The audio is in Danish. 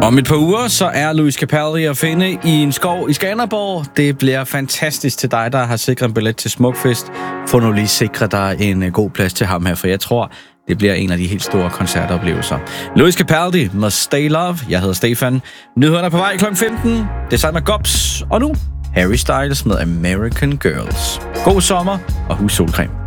Om et par uger, så er Lewis Capaldi at finde i en skov i Skanderborg. Det bliver fantastisk til dig, der har sikret en billet til Smukfest. Få nu lige sikre dig en god plads til ham her, for jeg tror, det bliver en af de helt store koncertoplevelser. Lewis Capaldi med Stay Love. Jeg hedder Stefan. Nyhederne er på vej kl. 15. Det er sammen med Gobs. Og nu Harry Styles med American Girls. God sommer og husk solcreme.